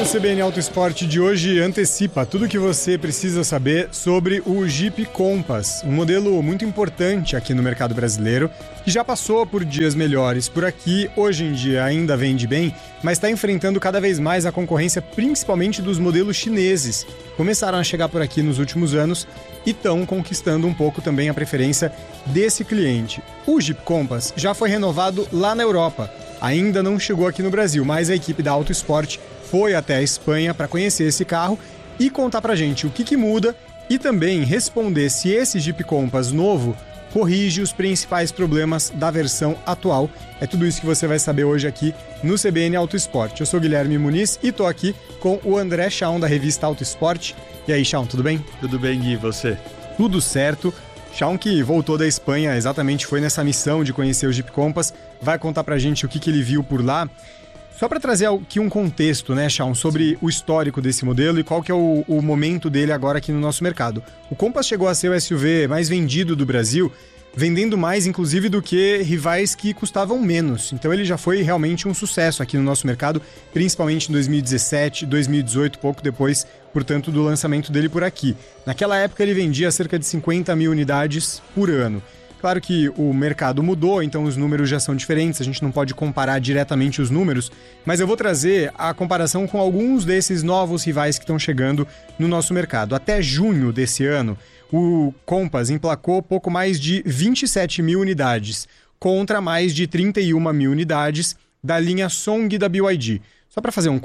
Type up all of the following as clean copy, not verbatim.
O CBN Auto Esporte de hoje antecipa tudo o que você precisa saber sobre o Jeep Compass, um modelo muito importante aqui no mercado brasileiro, que já passou por dias melhores por aqui, hoje em dia ainda vende bem, mas está enfrentando cada vez mais a concorrência, principalmente dos modelos chineses, que começaram a chegar por aqui nos últimos anos e estão conquistando um pouco também a preferência desse cliente. O Jeep Compass já foi renovado lá na Europa, ainda não chegou aqui no Brasil, mas a equipe da Auto Esporte foi até a Espanha para conhecer esse carro e contar pra gente o que muda e também responder se esse Jeep Compass novo corrige os principais problemas da versão atual. É tudo isso que você vai saber hoje aqui no CBN Auto Esporte. Eu sou Guilherme Muniz e tô aqui com o André Chaun da revista Auto Esporte. E aí, Chaun, tudo bem? Tudo bem, Gui, e você? Tudo certo. Chaun, que voltou da Espanha, exatamente foi nessa missão de conhecer o Jeep Compass, vai contar pra gente o que ele viu por lá. Só para trazer aqui um contexto, né, Chaun, sobre o histórico desse modelo e qual que é o momento dele agora aqui no nosso mercado. O Compass chegou a ser o SUV mais vendido do Brasil, vendendo mais, inclusive, do que rivais que custavam menos. Então ele já foi realmente um sucesso aqui no nosso mercado, principalmente em 2017, 2018, pouco depois, portanto, do lançamento dele por aqui. Naquela época ele vendia cerca de 50 mil unidades por ano. Claro que o mercado mudou, então os números já são diferentes, a gente não pode comparar diretamente os números, mas eu vou trazer a comparação com alguns desses novos rivais que estão chegando no nosso mercado. Até junho desse ano, o Compass emplacou pouco mais de 27 mil unidades, contra mais de 31 mil unidades da linha Song da BYD. Só para fazer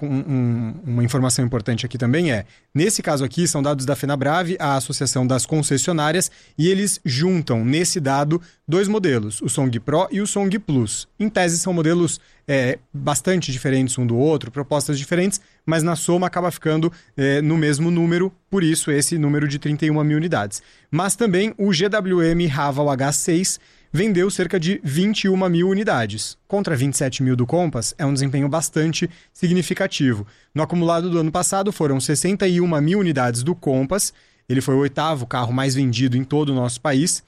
uma informação importante aqui também nesse caso aqui são dados da FenaBrave, a Associação das Concessionárias, e eles juntam nesse dado dois modelos, o Song Pro e o Song Plus. Em tese são modelos bastante diferentes um do outro, propostas diferentes, mas na soma acaba ficando no mesmo número, por isso esse número de 31 mil unidades. Mas também o GWM Haval H6 vendeu cerca de 21 mil unidades. Contra 27 mil do Compass, é um desempenho bastante significativo. No acumulado do ano passado, foram 61 mil unidades do Compass. Ele foi o 8º carro mais vendido em todo o nosso país.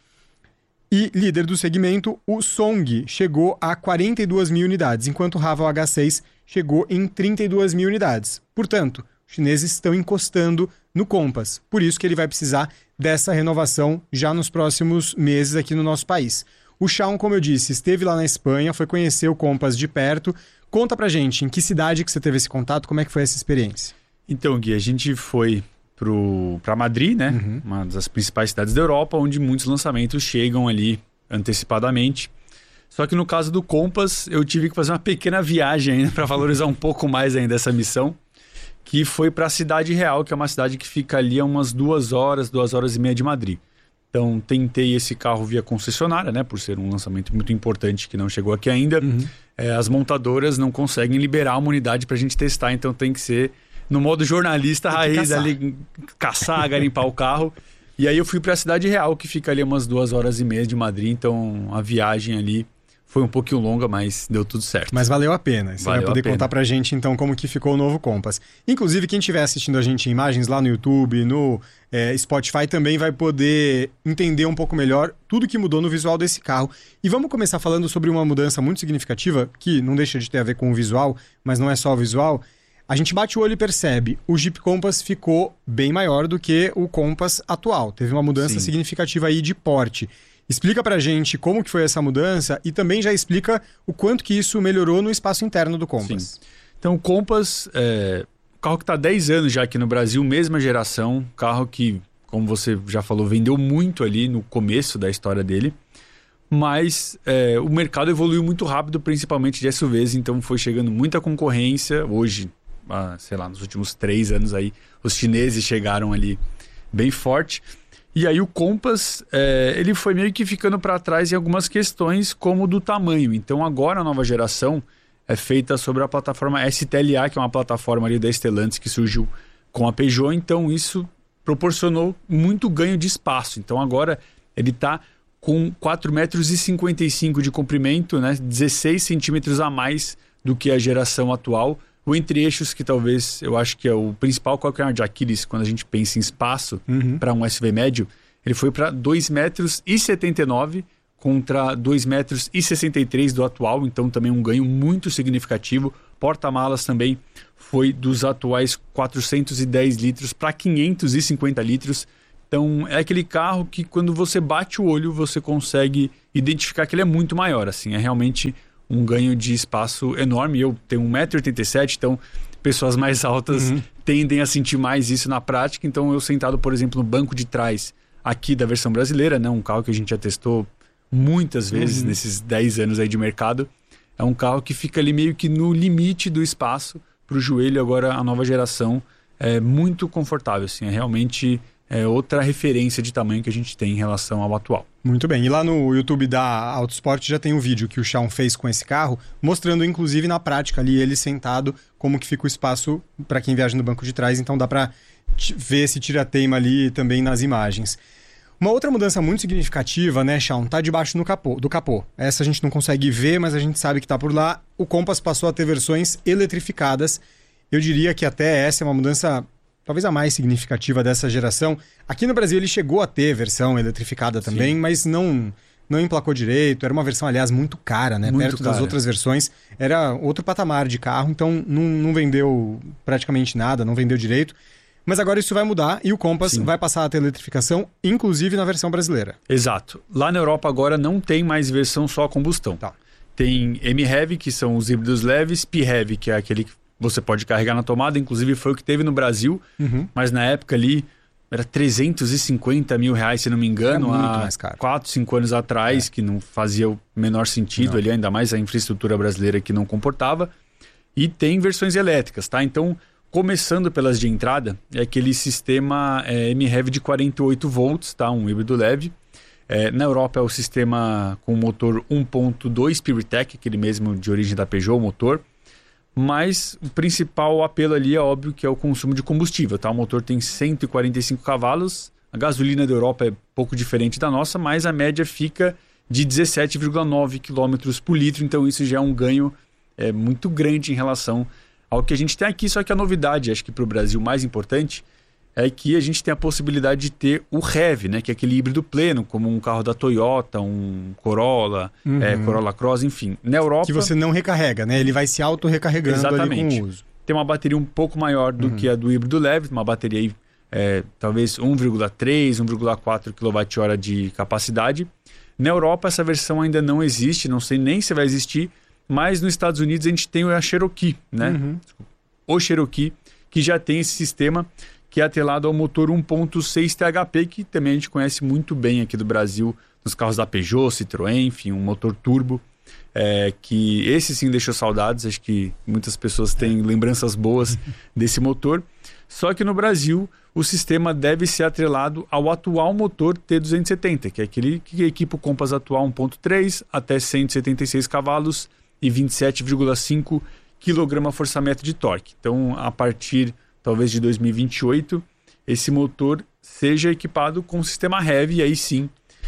E, líder do segmento, o Song chegou a 42 mil unidades, enquanto o Haval H6 chegou em 32 mil unidades. Portanto, os chineses estão encostando no Compass. Por isso que ele vai precisar dessa renovação já nos próximos meses aqui no nosso país. O Chaun, como eu disse, esteve lá na Espanha, foi conhecer o Compass de perto. Conta pra gente, em que cidade que você teve esse contato, como é que foi essa experiência? Então, Gui, a gente foi para Madrid, né? Uma das principais cidades da Europa, onde muitos lançamentos chegam ali antecipadamente. Só que no caso do Compass, eu tive que fazer uma pequena viagem ainda para valorizar um pouco mais ainda essa missão, que foi para a Cidade Real, que é uma cidade que fica ali a umas 2 horas e meia de Madrid. Então, tentei esse carro via concessionária, né? Por ser um lançamento muito importante que não chegou aqui ainda. As montadoras não conseguem liberar uma unidade para a gente testar, então tem que ser no modo jornalista raiz, ali, caçar, garimpar o carro. E aí eu fui para a Cidade Real, que fica ali a umas 2 horas e meia de Madrid, então a viagem ali foi um pouquinho longa, mas deu tudo certo. Mas valeu a pena. Você vai poder contar pra gente, então, como que ficou o novo Compass. Inclusive, quem estiver assistindo a gente em imagens lá no YouTube, no Spotify, também vai poder entender um pouco melhor tudo que mudou no visual desse carro. E vamos começar falando sobre uma mudança muito significativa, que não deixa de ter a ver com o visual, mas não é só o visual. A gente bate o olho e percebe, o Jeep Compass ficou bem maior do que o Compass atual. Teve uma mudança significativa aí de porte. Explica pra gente como que foi essa mudança e também já explica o quanto que isso melhorou no espaço interno do Compass. Sim. Então o Compass o carro que está há 10 anos já aqui no Brasil, mesma geração, carro que, como você já falou, vendeu muito ali no começo da história dele, mas o mercado evoluiu muito rápido, principalmente de SUVs, então foi chegando muita concorrência. Hoje, sei lá, nos últimos 3 anos aí, os chineses chegaram ali bem forte. E aí o Compass, ele foi meio que ficando para trás em algumas questões, como do tamanho. Então agora a nova geração é feita sobre a plataforma STLA, que é uma plataforma ali da Stellantis que surgiu com a Peugeot. Então isso proporcionou muito ganho de espaço. Então agora ele está com 4,55 metros de comprimento, né? 16 centímetros a mais do que a geração atual. O entre-eixos, que talvez eu acho que é o principal calcanhar de Aquiles quando a gente pensa em espaço para um SUV médio, ele foi para 2,79 metros contra 2,63 metros do atual, então também um ganho muito significativo. porta-malas também foi dos atuais 410 litros para 550 litros. Então, é aquele carro que quando você bate o olho, você consegue identificar que ele é muito maior. Assim, é realmente um ganho de espaço enorme. Eu tenho 1,87 m, então pessoas mais altas tendem a sentir mais isso na prática. Então, eu sentado, por exemplo, no banco de trás aqui da versão brasileira, né, um carro que a gente já testou muitas vezes nesses 10 anos aí de mercado, é um carro que fica ali meio que no limite do espaço para o joelho. Agora, a nova geração é muito confortável. Assim, é realmente... outra referência de tamanho que a gente tem em relação ao atual. Muito bem. E lá no YouTube da Autosport já tem um vídeo que o Shawn fez com esse carro, mostrando inclusive na prática ali ele sentado, como que fica o espaço para quem viaja no banco de trás. Então dá para ver esse tira-teima ali também nas imagens. Uma outra mudança muito significativa, né, Shawn, tá debaixo do capô. Essa a gente não consegue ver, mas a gente sabe que tá por lá. O Compass passou a ter versões eletrificadas. Eu diria que até essa é uma mudança... talvez a mais significativa dessa geração. Aqui no Brasil ele chegou a ter versão eletrificada também, mas não emplacou direito. Era uma versão, aliás, muito cara, né? Muito Perto cara. das outras versões. Era outro patamar de carro, então não vendeu praticamente nada, não vendeu direito. Mas agora isso vai mudar e o Compass vai passar a ter eletrificação, inclusive na versão brasileira. Exato. Lá na Europa agora não tem mais versão só a combustão. Tá. Tem M-Heavy, que são os híbridos leves, P-Heavy, que é aquele que você pode carregar na tomada, inclusive foi o que teve no Brasil, mas na época ali era 350 mil reais, se não me engano, há 4, 5 anos atrás, que não fazia o menor sentido ali, ainda mais a infraestrutura brasileira que não comportava. E tem versões elétricas, tá? Então, começando pelas de entrada, é aquele sistema M-Heavy de 48 volts, tá? Um híbrido leve. Na Europa é o sistema com motor 1.2 PureTech, aquele mesmo de origem da Peugeot, o motor. Mas o principal apelo ali é óbvio que é o consumo de combustível, tá? O motor tem 145 cavalos, a gasolina da Europa é pouco diferente da nossa, mas a média fica de 17,9 km por litro, então isso já é um ganho muito grande em relação ao que a gente tem aqui. Só que a novidade, acho que para o Brasil mais importante, é que a gente tem a possibilidade de ter o HEV, né? Que é aquele híbrido pleno, como um carro da Toyota, um Corolla, Corolla Cross, enfim. Na Europa... que você não recarrega, né? Ele vai se auto-recarregando ali com o uso. Tem uma bateria um pouco maior do que a do híbrido leve, uma bateria aí, talvez 1,3, 1,4 kWh de capacidade. Na Europa essa versão ainda não existe, não sei nem se vai existir, mas nos Estados Unidos a gente tem a Cherokee, né? O Cherokee, que já tem esse sistema, que é atrelado ao motor 1.6 THP, que também a gente conhece muito bem aqui do Brasil, nos carros da Peugeot, Citroën, enfim, um motor turbo, que esse sim deixou saudades, acho que muitas pessoas têm lembranças boas desse motor. Só que no Brasil, o sistema deve ser atrelado ao atual motor T270, que é aquele que equipa o Compass atual 1.3 até 176 cavalos e 27,5 kgfm de torque. Então, a partir... talvez de 2028, esse motor seja equipado com o sistema HEV, e aí sim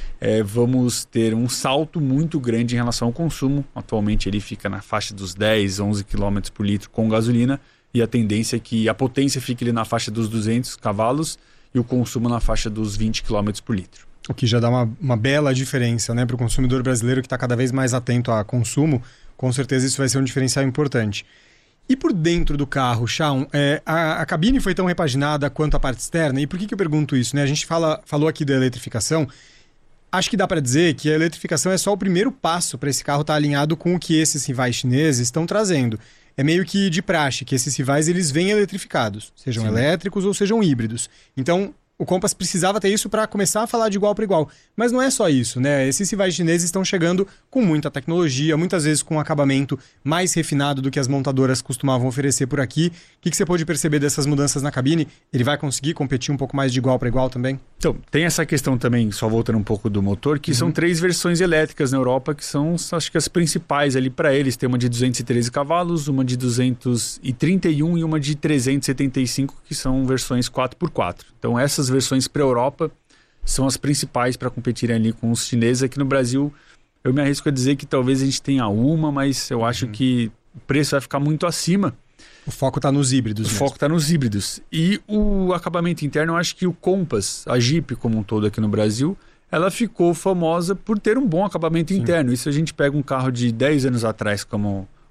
vamos ter um salto muito grande em relação ao consumo. Atualmente ele fica na faixa dos 10, 11 km por litro com gasolina, e a tendência é que a potência fique ali na faixa dos 200 cavalos e o consumo na faixa dos 20 km por litro. O que já dá uma bela diferença, né, para o consumidor brasileiro que está cada vez mais atento a consumo. Com certeza isso vai ser um diferencial importante. E por dentro do carro, Shawn, a cabine foi tão repaginada quanto a parte externa? E por que eu pergunto isso, né? A gente falou aqui da eletrificação. Acho que dá para dizer que a eletrificação é só o primeiro passo para esse carro estar alinhado com o que esses rivais chineses estão trazendo. É meio que de praxe que esses rivais eles vêm eletrificados, sejam elétricos ou sejam híbridos. Então, o Compass precisava ter isso para começar a falar de igual para igual. Mas não é só isso, né? Esses rivais chineses estão chegando com muita tecnologia, muitas vezes com um acabamento mais refinado do que as montadoras costumavam oferecer por aqui. O que você pôde perceber dessas mudanças na cabine? Ele vai conseguir competir um pouco mais de igual para igual também? Então, tem essa questão também, só voltando um pouco do motor, que são 3 versões elétricas na Europa, que são, acho que as principais ali para eles. Tem uma de 213 cavalos, uma de 231 e uma de 375, que são versões 4x4. Então, essas versões para a Europa são as principais para competirem ali com os chineses. Aqui no Brasil, eu me arrisco a dizer que talvez a gente tenha uma, mas eu acho que o preço vai ficar muito acima. O foco está nos híbridos. O foco está nos híbridos. E o acabamento interno, eu acho que o Compass, a Jeep como um todo aqui no Brasil, ela ficou famosa por ter um bom acabamento interno. Isso a gente pega um carro de 10 anos atrás, como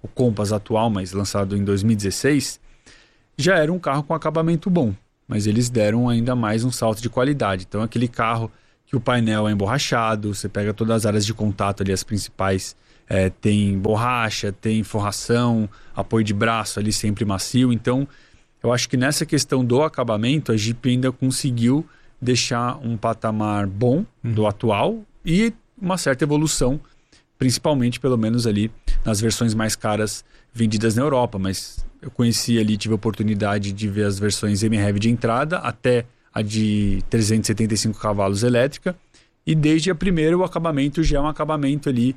o Compass atual, mas lançado em 2016, já era um carro com acabamento bom, mas eles deram ainda mais um salto de qualidade. Então aquele carro que o painel é emborrachado, você pega todas as áreas de contato ali, as principais, tem borracha, tem forração, apoio de braço ali sempre macio. Então eu acho que nessa questão do acabamento, a Jeep ainda conseguiu deixar um patamar bom do atual e uma certa evolução, principalmente pelo menos ali nas versões mais caras vendidas na Europa. Mas eu conheci ali, tive a oportunidade de ver as versões M-Heavy de entrada até a de 375 cavalos elétrica, e desde a primeira o acabamento já é um acabamento ali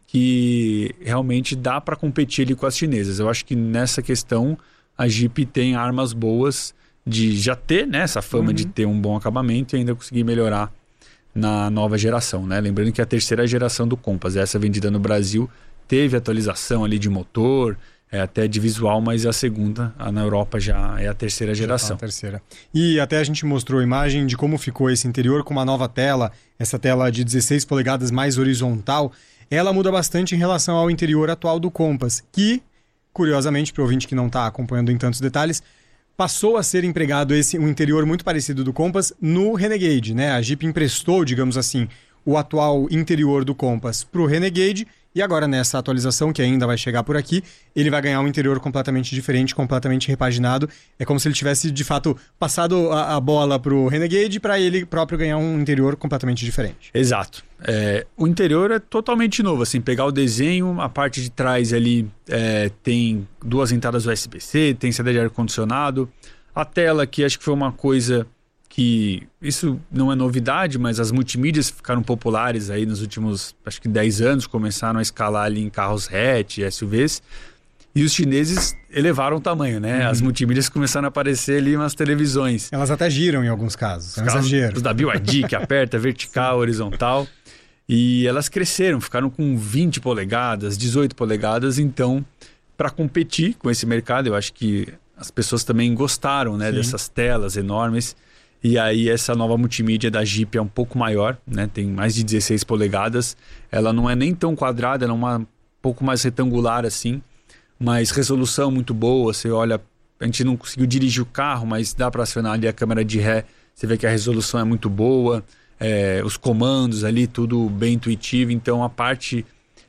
que realmente dá para competir ali com as chinesas. Eu acho que nessa questão a Jeep tem armas boas de já ter, né, essa fama de ter um bom acabamento e ainda conseguir melhorar na nova geração, né? Lembrando que a terceira geração do Compass, essa vendida no Brasil, teve atualização ali de motor, até de visual, mas a segunda, na Europa, já é a terceira geração. A terceira. E até a gente mostrou a imagem de como ficou esse interior com uma nova tela, essa tela de 16 polegadas mais horizontal. Ela muda bastante em relação ao interior atual do Compass, que, curiosamente, para o ouvinte que não está acompanhando em tantos detalhes, passou a ser empregado um interior muito parecido do Compass no Renegade, né? A Jeep emprestou, digamos assim, o atual interior do Compass para o Renegade, e agora nessa atualização, que ainda vai chegar por aqui, ele vai ganhar um interior completamente diferente, completamente repaginado. É como se ele tivesse, de fato, passado a bola para o Renegade para ele próprio ganhar um interior completamente diferente. Exato. O interior é totalmente novo, assim, pegar o desenho, a parte de trás ali tem 2 entradas USB-C, tem saída de ar-condicionado, a tela que acho que foi uma coisa que, isso não é novidade, mas as multimídias ficaram populares aí nos últimos, acho que 10 anos, começaram a escalar ali em carros hatch, SUVs, e os chineses elevaram o tamanho, né? As multimídias começaram a aparecer ali umas televisões. Elas até giram em alguns casos, é um exagero. Os da BYD, que aperta vertical, horizontal. E elas cresceram, ficaram com 20 polegadas, 18 polegadas. Então, para competir com esse mercado, eu acho que as pessoas também gostaram, né, dessas telas enormes. E aí essa nova multimídia da Jeep é um pouco maior, né? Tem mais de 16 polegadas. Ela não é nem tão quadrada, ela é um pouco mais retangular assim. Mas resolução muito boa. Você olha, a gente não conseguiu dirigir o carro, mas dá para acionar ali a câmera de ré. Você vê que a resolução é muito boa. Os comandos ali, tudo bem intuitivo. Então a parte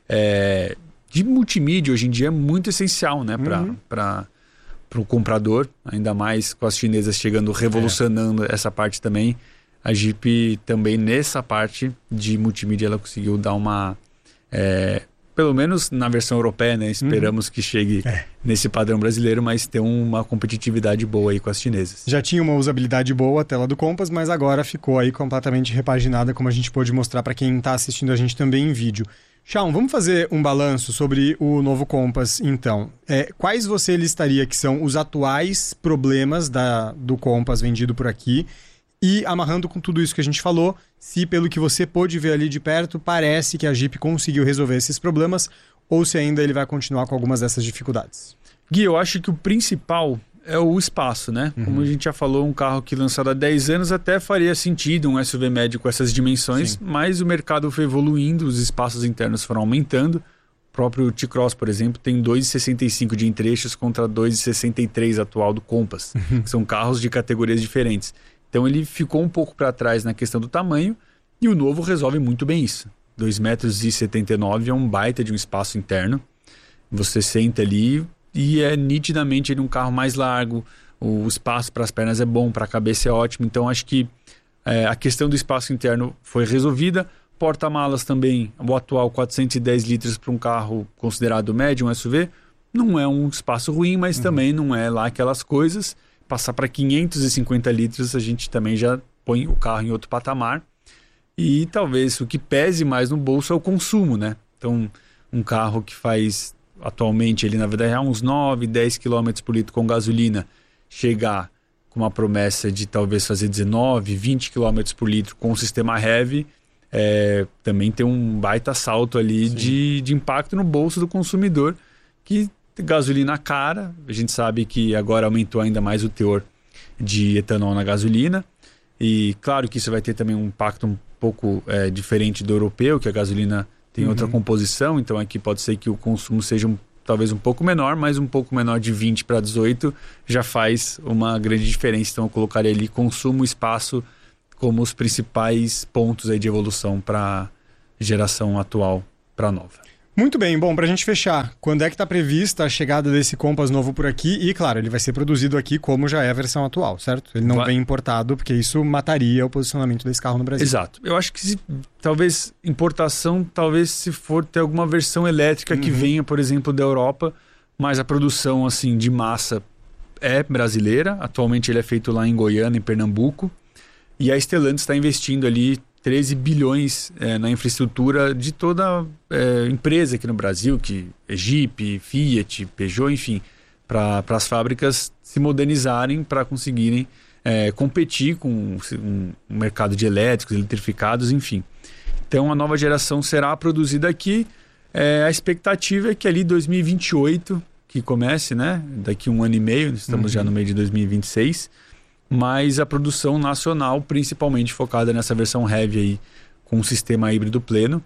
de multimídia hoje em dia é muito essencial, né? Para o comprador, ainda mais com as chinesas chegando, revolucionando essa parte também. A Jeep também nessa parte de multimídia ela conseguiu dar uma... pelo menos na versão europeia, né? Esperamos que chegue nesse padrão brasileiro, mas tem uma competitividade boa aí com as chinesas. Já tinha uma usabilidade boa a tela do Compass, mas agora ficou aí completamente repaginada, como a gente pôde mostrar para quem está assistindo a gente também em vídeo. Shaun, vamos fazer um balanço sobre o novo Compass, então. Quais você listaria que são os atuais problemas do Compass vendido por aqui? E amarrando com tudo isso que a gente falou, se pelo que você pôde ver ali de perto, parece que a Jeep conseguiu resolver esses problemas, ou se ainda ele vai continuar com algumas dessas dificuldades. Gui, eu acho que o principal é o espaço, né? Como a gente já falou, um carro que lançado há 10 anos até faria sentido um SUV médio com essas dimensões, mas o mercado foi evoluindo, os espaços internos foram aumentando. O próprio T-Cross, por exemplo, tem 2,65 de entrechos contra 2,63 atual do Compass. São carros de categorias diferentes. Então ele ficou um pouco para trás na questão do tamanho, e o novo resolve muito bem isso. 2,79 metros é um baita de um espaço interno. Você senta ali e é nitidamente ele um carro mais largo, o espaço para as pernas é bom, para a cabeça é ótimo. Então acho que a questão do espaço interno foi resolvida. Porta-malas também, o atual 410 litros para um carro considerado médio, um SUV, não é um espaço ruim, mas também não é lá aquelas coisas. Passar para 550 litros, a gente também já põe o carro em outro patamar. E talvez o que pese mais no bolso é o consumo, né? Então, um carro que faz atualmente, ele na vida real, uns 9, 10 km por litro com gasolina, chegar com uma promessa de talvez fazer 19, 20 km por litro com o sistema heavy, também tem um baita salto ali de impacto no bolso do consumidor, que gasolina cara, a gente sabe que agora aumentou ainda mais o teor de etanol na gasolina, e claro que isso vai ter também um impacto um pouco diferente do europeu, que a gasolina tem outra composição, então aqui pode ser que o consumo seja talvez um pouco menor, mas um pouco menor de 20 para 18 já faz uma grande diferença. Então eu colocaria ali consumo e espaço como os principais pontos aí de evolução para geração atual para nova. Muito bem, bom, para a gente fechar, quando é que está prevista a chegada desse Compass novo por aqui? E, claro, ele vai ser produzido aqui como já é a versão atual, certo? Ele não vem importado, porque isso mataria o posicionamento desse carro no Brasil. Exato. Eu acho que talvez importação, talvez se for ter alguma versão elétrica que venha, por exemplo, da Europa, mas a produção assim de massa é brasileira. Atualmente ele é feito lá em Goiânia, em Pernambuco. E a Stellantis está investindo ali 13 bilhões na infraestrutura de toda empresa aqui no Brasil, que é Jeep, Fiat, Peugeot, enfim, para as fábricas se modernizarem para conseguirem competir com um mercado de elétricos, eletrificados, enfim. Então a nova geração será produzida aqui. A expectativa é que ali 2028, que comece, né? Daqui 1 ano e meio, estamos já no meio de 2026, mas a produção nacional, principalmente focada nessa versão heavy aí, com um sistema híbrido pleno.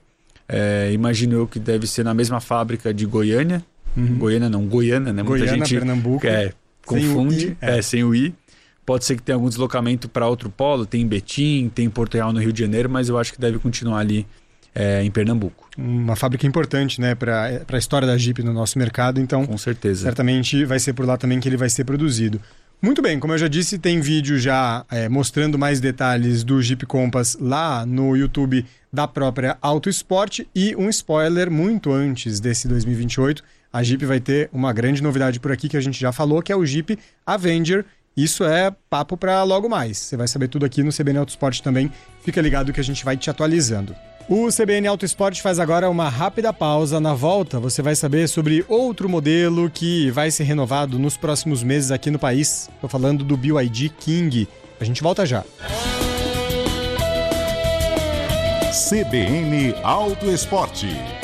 Imagino eu que deve ser na mesma fábrica de Goiânia. Goiânia, né? Goiânia, Muita gente Pernambuco. Confunde, sem o I. Pode ser que tenha algum deslocamento para outro polo, tem em Betim, tem em Porto Real, no Rio de Janeiro, mas eu acho que deve continuar ali em Pernambuco. Uma fábrica importante, né, para a história da Jeep no nosso mercado, então com certeza. Certamente vai ser por lá também que ele vai ser produzido. Muito bem, como eu já disse, tem vídeo já mostrando mais detalhes do Jeep Compass lá no YouTube da própria Auto Sport, e um spoiler muito antes desse 2028, a Jeep vai ter uma grande novidade por aqui que a gente já falou, que é o Jeep Avenger. Isso é papo para logo mais. Você vai saber tudo aqui no CBN Auto Sport também. Fica ligado que a gente vai te atualizando. O CBN Auto Sport faz agora uma rápida pausa. Na volta, você vai saber sobre outro modelo que vai ser renovado nos próximos meses aqui no país. Estou falando do BYD King. A gente volta já. CBN Auto Sport.